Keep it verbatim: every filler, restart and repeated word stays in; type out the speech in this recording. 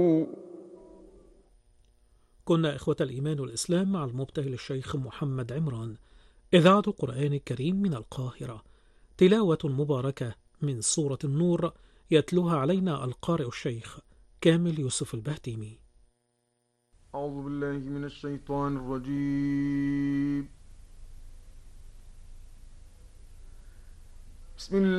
كنا إخوة الإيمان والإسلام مع المبتهل الشيخ محمد عمران، إذاعة القرآن الكريم من القاهرة، تلاوة مباركة من سورة النور يتلوها علينا القارئ الشيخ كامل يوسف البهتيمي. أعوذ بالله من الشيطان الرجيم. بسم الله